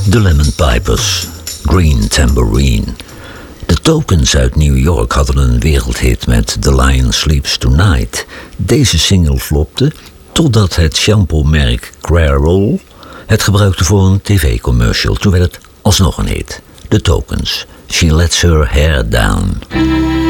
De Lemon Pipers, Green Tambourine. De Tokens uit New York hadden een wereldhit met The Lion Sleeps Tonight. Deze single flopte totdat het shampoo-merk Clairol het gebruikte voor een tv-commercial. Toen werd het alsnog een hit. De Tokens, She Lets Her Hair Down.